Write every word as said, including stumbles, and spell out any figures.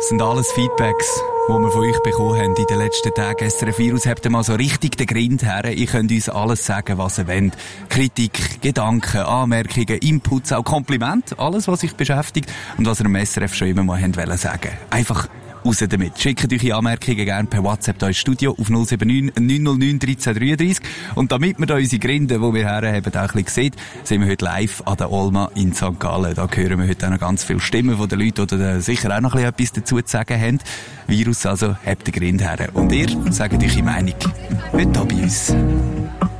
Das sind alles Feedbacks, die wir von euch bekommen haben in den letzten Tagen. S R F Virus habt ihr mal so richtig den Grind her. Ihr könnt uns alles sagen, was ihr wollt. Kritik, Gedanken, Anmerkungen, Inputs, auch Komplimente. Alles, was euch beschäftigt und was ihr im S R F schon immer mal habt wollen sagen. Einfach raus damit. Schickt eure Anmerkungen gerne per WhatsApp hier ins Studio auf null sieben neun neun null neun eins drei drei drei. Und damit wir da unsere Grinde, die wir her haben, auch ein bisschen sehen, sind wir heute live an der Olma in Sankt Gallen. Da hören wir heute auch noch ganz viele Stimmen von den Leuten, die sicher auch noch ein bisschen etwas dazu zu sagen haben. Virus also, habt den Grind her. Und ihr sagt eure Meinung. Heute hier bei uns.